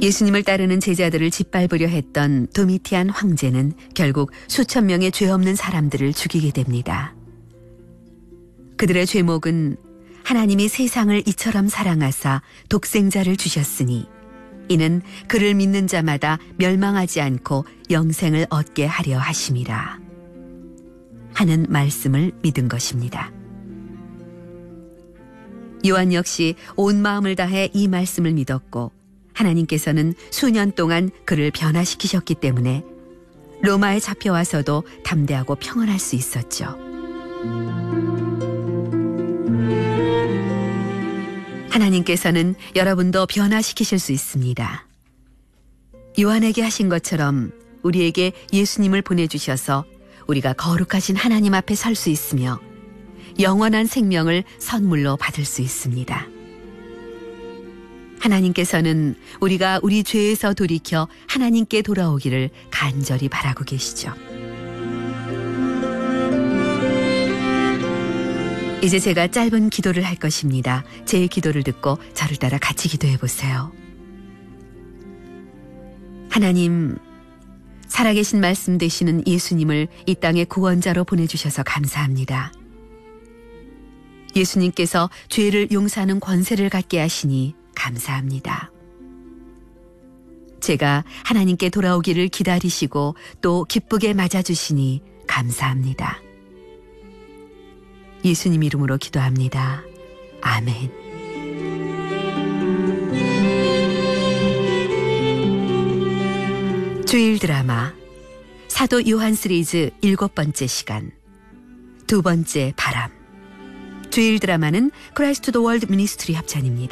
예수님을 따르는 제자들을 짓밟으려 했던 도미티안 황제는 결국 수천 명의 죄 없는 사람들을 죽이게 됩니다. 그들의 죄목은 하나님이 세상을 이처럼 사랑하사 독생자를 주셨으니 이는 그를 믿는 자마다 멸망하지 않고 영생을 얻게 하려 하심이라 하는 말씀을 믿은 것입니다. 요한 역시 온 마음을 다해 이 말씀을 믿었고 하나님께서는 수년 동안 그를 변화시키셨기 때문에 로마에 잡혀와서도 담대하고 평안할 수 있었죠. 하나님께서는 여러분도 변화시키실 수 있습니다. 요한에게 하신 것처럼 우리에게 예수님을 보내주셔서 우리가 거룩하신 하나님 앞에 설 수 있으며 영원한 생명을 선물로 받을 수 있습니다. 하나님께서는 우리가 우리 죄에서 돌이켜 하나님께 돌아오기를 간절히 바라고 계시죠. 이제 제가 짧은 기도를 할 것입니다. 제 기도를 듣고 저를 따라 같이 기도해 보세요. 하나님, 살아계신 말씀 되시는 예수님을 이 땅의 구원자로 보내주셔서 감사합니다. 예수님께서 죄를 용서하는 권세를 갖게 하시니 감사합니다. 제가 하나님께 돌아오기를 기다리시고 또 기쁘게 맞아주시니 감사합니다. 예수님 이름으로 기도합니다. 아멘. 주일 드라마 사도 요한 시리즈 7번째 시간 2번째 바람. 주일 드라마는 크라이스트 더 월드 미니스트리 협찬입니다.